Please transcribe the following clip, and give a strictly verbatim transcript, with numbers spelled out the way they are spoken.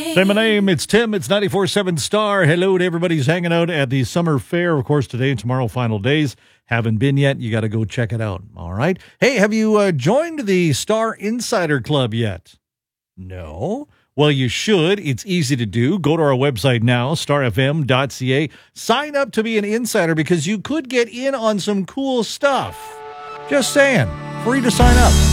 Say my name. It's Tim. It's ninety-four point seven Star. Hello to everybody who's hanging out at the summer fair. Of course, today and tomorrow, final days. Haven't been yet. You got to go check it out. All right. Hey, have you uh, joined the Star Insider Club yet? No? Well, you should. It's easy to do. Go to our website now, star f m dot c a. Sign up to be an insider because you could get in on some cool stuff. Just saying. Free to sign up.